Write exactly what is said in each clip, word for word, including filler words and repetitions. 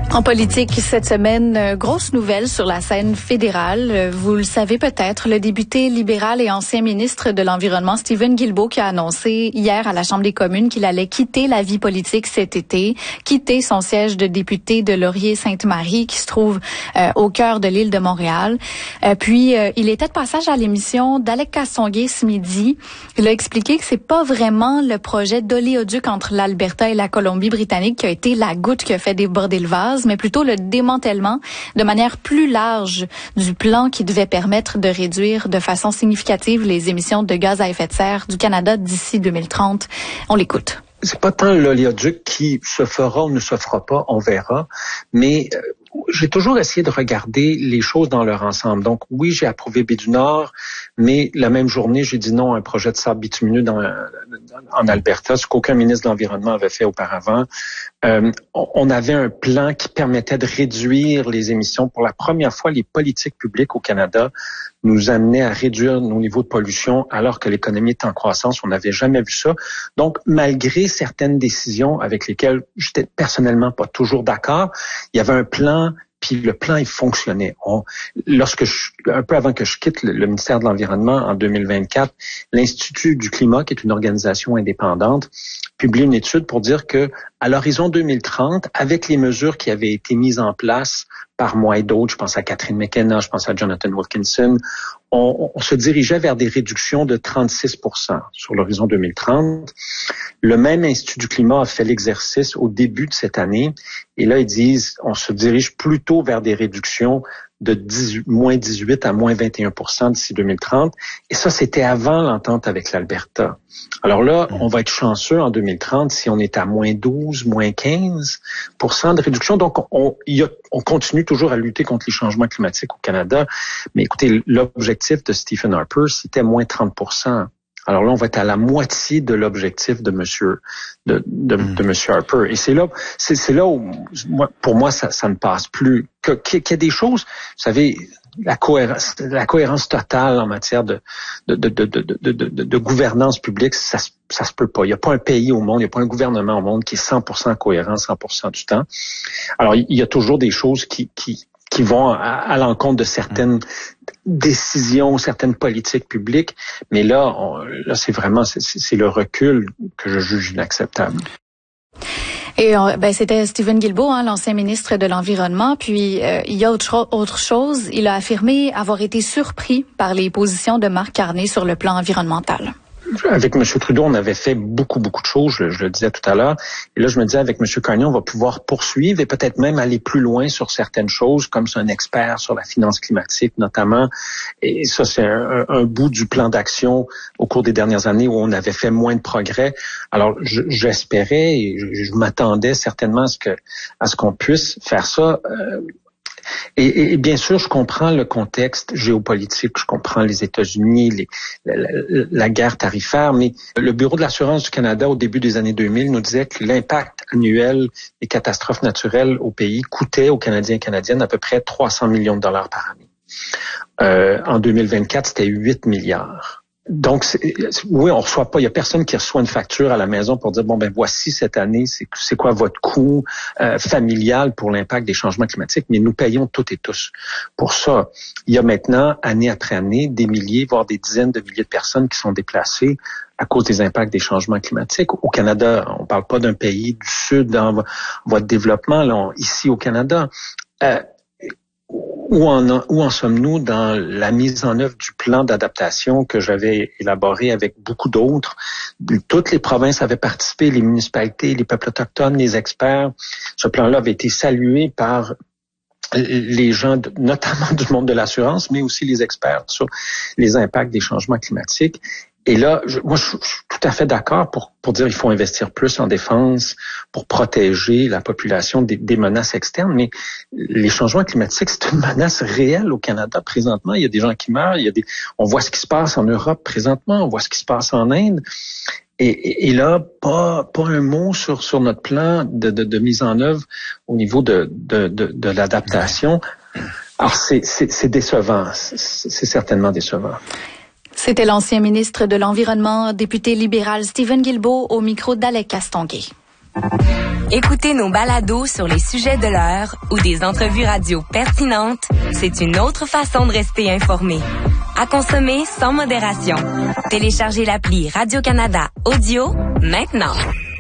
En politique, cette semaine, grosse nouvelle sur la scène fédérale. Vous le savez peut-être, le député libéral et ancien ministre de l'Environnement, Stephen Guilbeault, qui a annoncé hier à la Chambre des communes qu'il allait quitter la vie politique cet été, quitter son siège de député de Laurier-Sainte-Marie, qui se trouve euh, au cœur de l'île de Montréal. Euh, puis, euh, il était de passage à l'émission d'Alec Castonguay ce midi. Il a expliqué que c'est pas vraiment le projet d'oléoduc entre l'Alberta et la Colombie-Britannique qui a été la goutte qui a fait déborder le vase, mais plutôt le démantèlement de manière plus large du plan qui devait permettre de réduire de façon significative les émissions de gaz à effet de serre du Canada d'ici deux mille trente. On l'écoute. C'est pas tant l'oléoduc qui se fera ou ne se fera pas, on verra, mais euh, j'ai toujours essayé de regarder les choses dans leur ensemble. Donc oui, j'ai approuvé Baie du Nord, mais la même journée, j'ai dit non à un projet de sable bitumineux dans, en Alberta, ce qu'aucun ministre de l'Environnement avait fait auparavant. Euh, on avait un plan qui permettait de réduire les émissions. Pour la première fois, les politiques publiques au Canada nous amenaient à réduire nos niveaux de pollution alors que l'économie est en croissance. On n'avait jamais vu ça. Donc, malgré certaines décisions avec lesquelles j'étais personnellement pas toujours d'accord, il y avait un plan. Puis le plan, il fonctionnait. On, lorsque je, un peu avant que je quitte le, le ministère de l'Environnement en deux mille vingt-quatre, l'Institut du climat, qui est une organisation indépendante, publie une étude pour dire que à l'horizon deux mille trente, avec les mesures qui avaient été mises en place par moi et d'autres, je pense à Catherine McKenna, je pense à Jonathan Wilkinson, on, on se dirigeait vers des réductions de trente-six pour cent sur l'horizon deux mille trente. Le même Institut du climat a fait l'exercice au début de cette année et là, ils disent on se dirige plutôt vers des réductions de dix-huit, moins dix-huit à moins vingt et un pour cent d'ici deux mille trente. Et ça, c'était avant l'entente avec l'Alberta. Alors là, on va être chanceux en deux mille trente si on est à moins douze, moins quinze pour cent de réduction. Donc, on, y a, on continue toujours à lutter contre les changements climatiques au Canada. Mais écoutez, l'objectif de Stephen Harper, c'était moins trente pour cent. Alors là, on va être à la moitié de l'objectif de Monsieur de, de, mm. de Monsieur Harper. Et c'est là, c'est, c'est là où, moi, pour moi, ça, ça ne passe plus. Que, qu'il y a des choses, vous savez, la cohérence, la cohérence totale en matière de de de de de de, de, de gouvernance publique, ça ça se peut pas. Il y a pas un pays au monde, il y a pas un gouvernement au monde qui est cent pour cent cohérent cent pour cent du temps. Alors il y a toujours des choses qui qui qui vont à, à l'encontre de certaines décisions, certaines politiques publiques, mais là, on, là c'est vraiment c'est, c'est le recul que je juge inacceptable. Et ben c'était Stephen Guilbeault, hein, l'ancien ministre de l'Environnement. Puis euh, il y a autre, autre chose, il a affirmé avoir été surpris par les positions de Marc Carney sur le plan environnemental. Avec M. Trudeau, on avait fait beaucoup, beaucoup de choses, je, je le disais tout à l'heure. Et là, je me disais, avec M. Carney, on va pouvoir poursuivre et peut-être même aller plus loin sur certaines choses, comme c'est un expert sur la finance climatique notamment. Et ça, c'est un, un bout du plan d'action au cours des dernières années où on avait fait moins de progrès. Alors, je, j'espérais et je, je m'attendais certainement à ce que, à ce qu'on puisse faire ça. Euh, Et, et bien sûr, je comprends le contexte géopolitique, je comprends les États-Unis, les, la, la, la guerre tarifaire, mais le Bureau de l'assurance du Canada, au début des années deux mille, nous disait que l'impact annuel des catastrophes naturelles au pays coûtait aux Canadiens et Canadiennes à peu près trois cents millions de dollars par année. Euh, en deux mille vingt-quatre, c'était huit milliards. Donc, c'est, oui, on reçoit pas, il y a personne qui reçoit une facture à la maison pour dire, bon, ben voici cette année, c'est, c'est quoi votre coût euh, familial pour l'impact des changements climatiques, mais nous payons toutes et tous pour ça. Il y a maintenant, année après année, des milliers, voire des dizaines de milliers de personnes qui sont déplacées à cause des impacts des changements climatiques. Au Canada, on parle pas d'un pays du Sud dans votre développement, là, on, ici au Canada. Euh, Où en, où en sommes-nous dans la mise en œuvre du plan d'adaptation que j'avais élaboré avec beaucoup d'autres? Toutes les provinces avaient participé, les municipalités, les peuples autochtones, les experts. Ce plan-là avait été salué par les gens, de, notamment du monde de l'assurance, mais aussi les experts sur les impacts des changements climatiques. Et là, je, moi, je, je suis tout à fait d'accord pour, pour dire qu'il faut investir plus en défense pour protéger la population des, des menaces externes. Mais les changements climatiques, c'est une menace réelle au Canada présentement. Il y a des gens qui meurent. Il y a des, on voit ce qui se passe en Europe présentement. On voit ce qui se passe en Inde. Et, et, et là, pas, pas un mot sur, sur notre plan de, de, de mise en œuvre au niveau de, de, de, de l'adaptation. Alors, c'est, c'est, c'est décevant. C'est, c'est certainement décevant. C'était l'ancien ministre de l'Environnement, député libéral Stephen Guilbeault au micro d'Alec Castonguay. Écoutez nos balados sur les sujets de l'heure ou des entrevues radio pertinentes, c'est une autre façon de rester informé. À consommer sans modération. Téléchargez l'appli Radio-Canada Audio maintenant.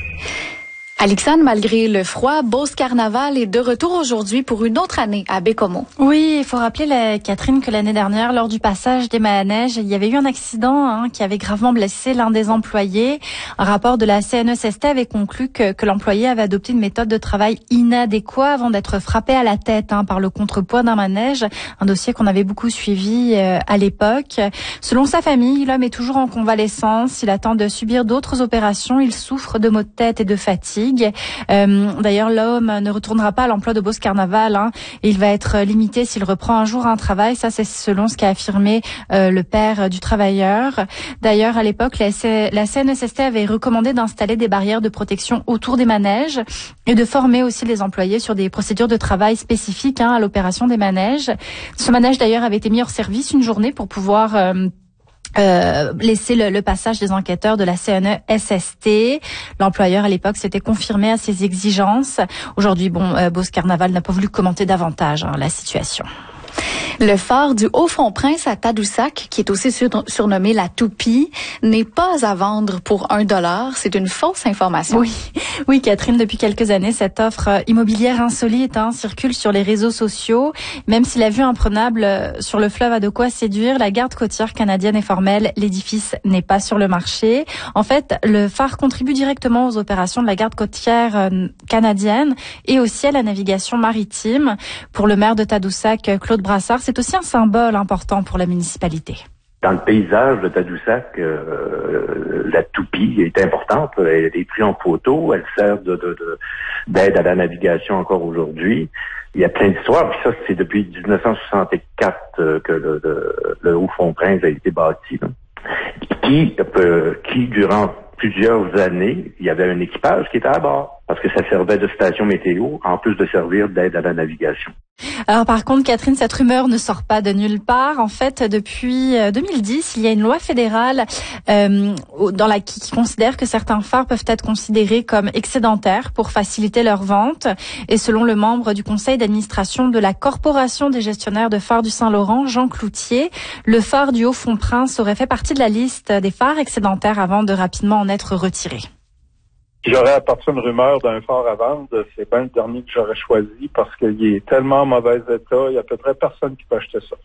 Alexandre, malgré le froid, Beauce Carnaval est de retour aujourd'hui pour une autre année à Baie-Comeau. Oui, il faut rappeler, la, Catherine, que l'année dernière, lors du passage des manèges, il y avait eu un accident hein, qui avait gravement blessé l'un des employés. Un rapport de la C N E S S T avait conclu que, que l'employé avait adopté une méthode de travail inadéquate avant d'être frappé à la tête hein, par le contrepoids d'un manège, un dossier qu'on avait beaucoup suivi euh, à l'époque. Selon sa famille, l'homme est toujours en convalescence, il attend de subir d'autres opérations, il souffre de maux de tête et de fatigue. Euh, d'ailleurs, l'homme ne retournera pas à l'emploi de Beauce Carnaval hein, et il va être limité s'il reprend un jour un travail. Ça, c'est selon ce qu'a affirmé euh, le père du travailleur. D'ailleurs, à l'époque, la, C- la C N E S S T avait recommandé d'installer des barrières de protection autour des manèges et de former aussi les employés sur des procédures de travail spécifiques hein, à l'opération des manèges. Ce manège, d'ailleurs, avait été mis hors service une journée pour pouvoir... Euh, Euh, laisser le, le passage des enquêteurs de la C N E S S T. L'employeur à l'époque s'était confirmé à ses exigences. Aujourd'hui, bon, euh, Beauce Carnaval n'a pas voulu commenter davantage hein, la situation. Le phare du Haut-Fond-Prince à Tadoussac, qui est aussi sur, surnommé la Toupie, n'est pas à vendre pour un dollar. C'est une fausse information. Oui, oui, Catherine, depuis quelques années, cette offre immobilière insolite hein, circule sur les réseaux sociaux. Même si la vue imprenable sur le fleuve a de quoi séduire, la garde côtière canadienne est formelle. L'édifice n'est pas sur le marché. En fait, le phare contribue directement aux opérations de la garde côtière canadienne et aussi à la navigation maritime. Pour le maire de Tadoussac, Claude Brassard, c'est aussi un symbole important pour la municipalité. Dans le paysage de Tadoussac, euh, la toupie est importante. Elle est prise en photo. Elle sert de, de, de, d'aide à la navigation encore aujourd'hui. Il y a plein d'histoires. Puis ça, c'est depuis dix-neuf cent soixante-quatre euh, que le, le, le Haut-Fond-Prince a été bâti. Là. Qui, euh, qui, durant plusieurs années, il y avait un équipage qui était à bord parce que ça servait de station météo en plus de servir d'aide à la navigation. Alors par contre, Catherine, cette rumeur ne sort pas de nulle part. En fait, depuis deux mille dix, il y a une loi fédérale euh, dans la qui, qui considère que certains phares peuvent être considérés comme excédentaires pour faciliter leur vente. Et selon le membre du conseil d'administration de la Corporation des gestionnaires de phares du Saint-Laurent, Jean Cloutier, le phare du Haut-Fond-Prince aurait fait partie de la liste des phares excédentaires avant de rapidement en être retiré. Si j'aurais apporté une rumeur d'un phare à vendre, c'est bien le dernier que j'aurais choisi parce qu'il est tellement en mauvais état, il y a à peu près personne qui peut acheter ça.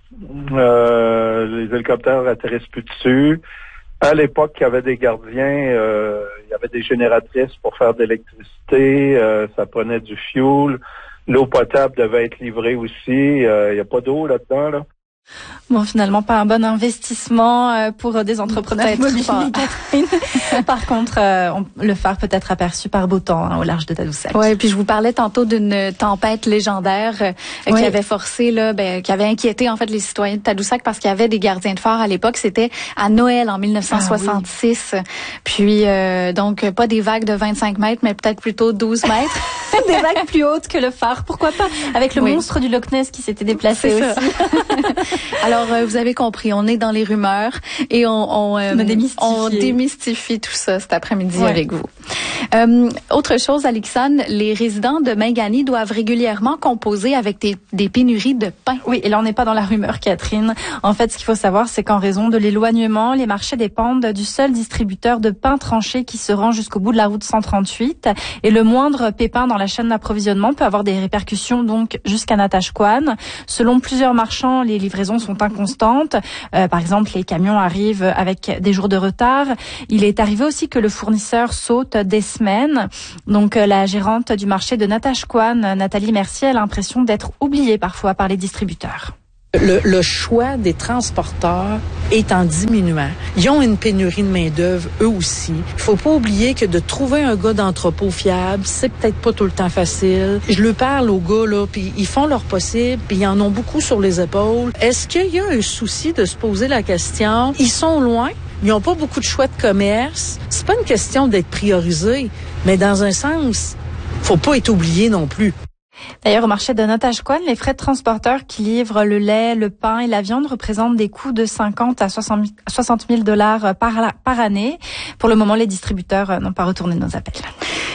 Euh, les hélicoptères atterrissent plus dessus. À l'époque, il y avait des gardiens, euh, il y avait des génératrices pour faire de l'électricité, euh, ça prenait du fuel. L'eau potable devait être livrée aussi. Euh, il n'y a pas d'eau là-dedans, là. Bon, finalement, pas un bon investissement pour des entrepreneurs immobiliers, Catherine. Par contre, euh, on, le phare peut être aperçu par beau temps hein, au large de Tadoussac. Oui, puis je vous parlais tantôt d'une tempête légendaire euh, oui. qui avait forcé, là, ben, qui avait inquiété en fait les citoyens de Tadoussac parce qu'il y avait des gardiens de phare à l'époque. C'était à Noël en dix-neuf cent soixante-six. Ah, oui. Puis euh, donc pas des vagues de vingt-cinq mètres, mais peut-être plutôt douze mètres. Des vagues plus hautes que le phare, pourquoi pas? Avec le oui. monstre du Loch Ness qui s'était déplacé C'est aussi. Alors, euh, vous avez compris, on est dans les rumeurs et on, on, euh, on démystifie tout ça cet après-midi ouais. avec vous. Euh, autre chose, Alexandre, les résidents de Mingani doivent régulièrement composer avec des, des pénuries de pain. Oui, et là, on n'est pas dans la rumeur, Catherine. En fait, ce qu'il faut savoir, c'est qu'en raison de l'éloignement, les marchés dépendent du seul distributeur de pain tranché qui se rend jusqu'au bout de la route cent trente-huit. Et le moindre pépin dans la chaîne d'approvisionnement peut avoir des répercussions donc jusqu'à Natashquan. Selon plusieurs marchands, les livraisons sont inconstantes. Euh, par exemple, les camions arrivent avec des jours de retard. Il est arrivé aussi que le fournisseur saute des semaines. Donc, euh, la gérante du marché de Natashquan, Nathalie Mercier, a l'impression d'être oubliée parfois par les distributeurs. Le, le choix des transporteurs est en diminuant. Ils ont une pénurie de main-d'œuvre, eux aussi. Il faut pas oublier que de trouver un gars d'entrepôt fiable, c'est peut-être pas tout le temps facile. Je leur parle aux gars, là, puis ils font leur possible, puis ils en ont beaucoup sur les épaules. Est-ce qu'il y a un souci de se poser la question? Ils sont loin. Ils n'ont pas beaucoup de choix de commerce. C'est pas une question d'être priorisé, mais dans un sens, faut pas être oublié non plus. D'ailleurs, au marché de Natashquan, les frais de transporteurs qui livrent le lait, le pain et la viande représentent des coûts de cinquante à soixante mille dollars par, par année. Pour le moment, les distributeurs n'ont pas retourné nos appels.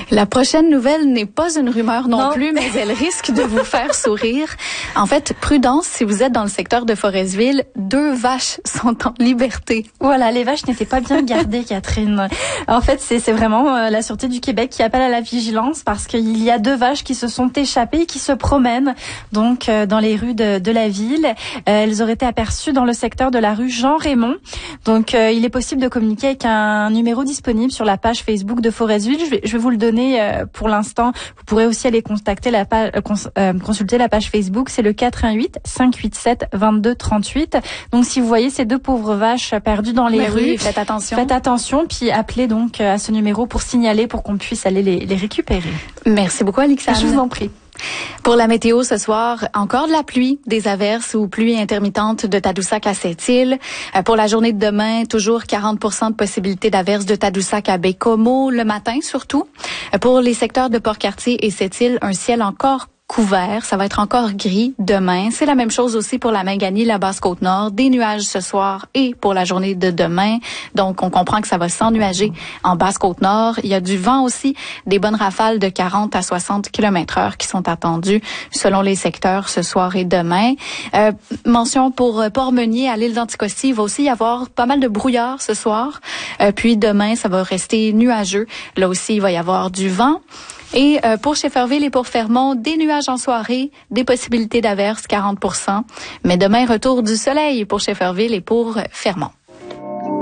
La prochaine nouvelle n'est pas une rumeur non, non. plus, mais elle risque de vous faire sourire. En fait, prudence, si vous êtes dans le secteur de Forestville, deux vaches sont en liberté. Voilà, les vaches n'étaient pas bien gardées, Catherine. En fait, c'est, c'est vraiment euh, la Sûreté du Québec qui appelle à la vigilance parce qu'il y a deux vaches qui se sont échappées et qui se promènent donc euh, dans les rues de, de la ville. Euh, elles auraient été aperçues dans le secteur de la rue Jean-Raymond. Donc, euh, il est possible de communiquer avec un numéro disponible sur la page Facebook de Forestville. Je vais, je vais vous le donner euh, pour l'instant. Vous pourrez aussi aller contacter la page, euh, cons, euh, consulter la page Facebook. C'est le quatre un huit, cinq huit sept, deux deux trois huit. Donc, si vous voyez ces deux pauvres vaches perdues dans les Mais rues, oui, faites attention. Faites attention, puis appelez donc à ce numéro pour signaler, pour qu'on puisse aller les, les récupérer. Merci beaucoup, Alixane. Je vous en prie. Pour la météo ce soir, encore de la pluie, des averses ou pluie intermittente de Tadoussac à Sept-Îles. Pour la journée de demain, toujours quarante pour cent de possibilité d'averses de Tadoussac à Baie-Comeau, le matin surtout. Pour les secteurs de Port-Cartier et Sept-Îles, un ciel encore couvert. Ça va être encore gris demain. C'est la même chose aussi pour la Mingani, la Basse-Côte-Nord. Des nuages ce soir et pour la journée de demain. Donc, on comprend que ça va s'ennuager en Basse-Côte-Nord. Il y a du vent aussi, des bonnes rafales de quarante à soixante kilomètres heure qui sont attendues selon les secteurs ce soir et demain. Euh, mention pour Port-Meunier à l'île d'Anticosti. Il va aussi y avoir pas mal de brouillard ce soir. Euh, puis demain, ça va rester nuageux. Là aussi, il va y avoir du vent. Et euh, pour Shefferville et pour Fermont, des nuages en soirée, des possibilités d'averses, quarante pour cent. Mais demain, retour du soleil pour Shefferville et pour Fermont.